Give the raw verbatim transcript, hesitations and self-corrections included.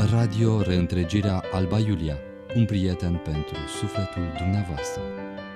Radio Reîntregirea Alba Iulia, un prieten pentru sufletul dumneavoastră.